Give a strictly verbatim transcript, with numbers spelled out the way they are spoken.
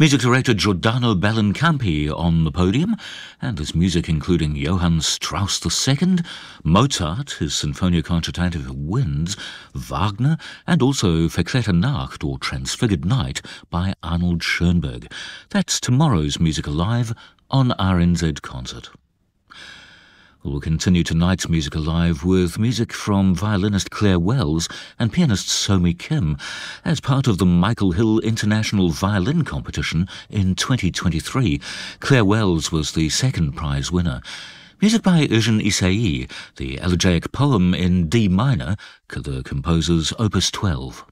Music director Giordano Bellincampi on the podium, and his music including Johann Strauss the Second, Mozart, his Sinfonia Concertante for Winds, Wagner, and also Verklärte Nacht, or Transfigured Night, by Arnold Schoenberg. That's tomorrow's Music Alive on R N Z Concert. We'll continue tonight's Music Alive with music from violinist Claire Wells and pianist Somi Kim as part of the Michael Hill International Violin Competition in twenty twenty-three. Claire Wells was the second prize winner. Music by Eugène Ysaÿe, the elegiac poem in D minor, the composer's Opus twelve.